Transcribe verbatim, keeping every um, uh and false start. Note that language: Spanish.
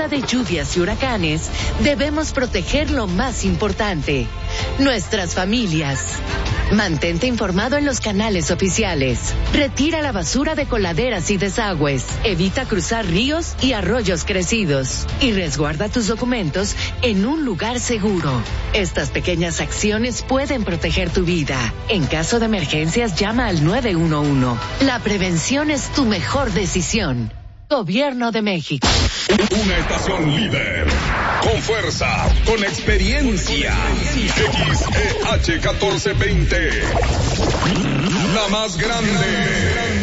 temporada de lluvias y huracanes, debemos proteger lo más importante, nuestras familias. Mantente informado en los canales oficiales. Retira la basura de coladeras y desagües. Evita cruzar ríos y arroyos crecidos. Y resguarda tus documentos en un lugar seguro. Estas pequeñas acciones pueden proteger tu vida. En caso de emergencias, llama al nueve uno uno. La prevención es tu mejor decisión. Gobierno de México. Una estación líder, con fuerza, con experiencia. X E H catorce veinte. La más grande.